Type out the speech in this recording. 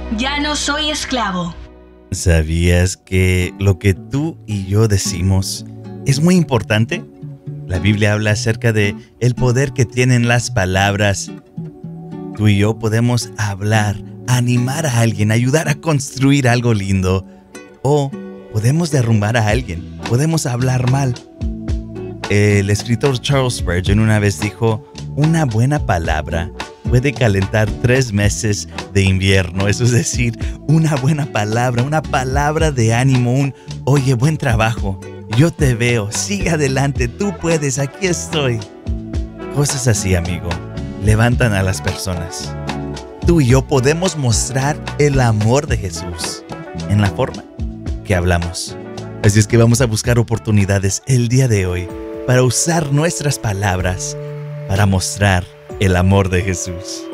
Ya no soy esclavo. ¿Sabías que lo que tú y yo decimos es muy importante? La Biblia habla acerca de el poder que tienen las palabras. Tú y yo podemos hablar, animar a alguien, ayudar a construir algo lindo. O podemos derrumbar a alguien, podemos hablar mal. El escritor Charles Spurgeon una vez dijo: una buena palabra puede calentar 3 meses de invierno. Eso es decir, una buena palabra, una palabra de ánimo, oye, buen trabajo, yo te veo, sigue adelante, tú puedes, aquí estoy. Cosas así, amigo, levantan a las personas. Tú y yo podemos mostrar el amor de Jesús en la forma que hablamos. Así es que vamos a buscar oportunidades el día de hoy para usar nuestras palabras para mostrar el amor de Jesús.